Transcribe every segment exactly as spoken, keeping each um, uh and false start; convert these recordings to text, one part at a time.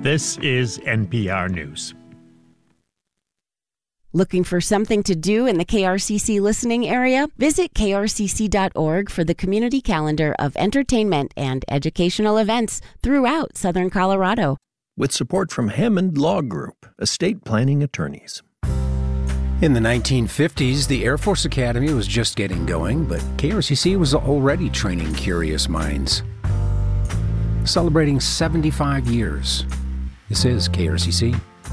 This is N P R News. Looking for something to do in the K R C C listening area? Visit K R C C dot org for the community calendar of entertainment and educational events throughout Southern Colorado. With support from Hammond Law Group, estate planning attorneys. In the nineteen fifties, the Air Force Academy was just getting going, but K R C C was already training curious minds. Celebrating seventy-five years. This is K R C C.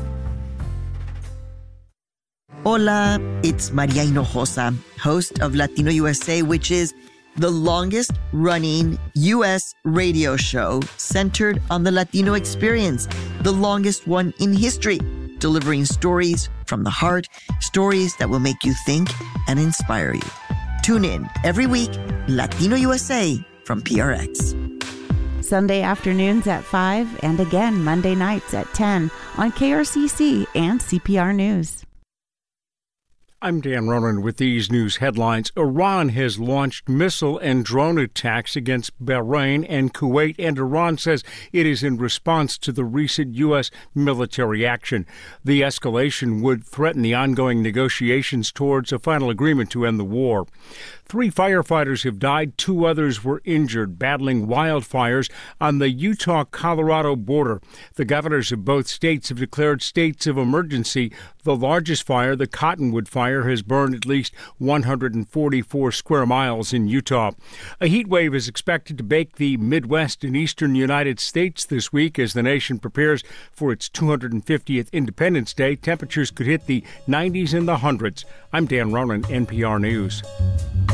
Hola, it's Maria Hinojosa, host of Latino U S A, which is the longest running U S radio show centered on the Latino experience, the longest one in history, delivering stories from the heart, stories that will make you think and inspire you. Tune in every week, Latino U S A from P R X. Sunday afternoons at five and again Monday nights at ten on K R C C and C P R News. I'm Dan Ronan with these news headlines. Iran has launched missile and drone attacks against Bahrain and Kuwait, and Iran says it is in response to the recent U S military action. The escalation would threaten the ongoing negotiations towards a final agreement to end the war. Three firefighters have died. Two others were injured battling wildfires on the Utah-Colorado border. The governors of both states have declared states of emergency. The largest fire, the Cottonwood Fire, has burned at least one hundred forty-four square miles in Utah. A heat wave is expected to bake the Midwest and eastern United States this week as the nation prepares for its two hundred fiftieth Independence Day. Temperatures could hit the nineties and the hundreds. I'm Dan Ronan, N P R News.